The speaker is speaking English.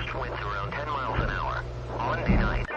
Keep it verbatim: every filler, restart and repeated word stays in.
gust winds around ten miles an hour. Monday night,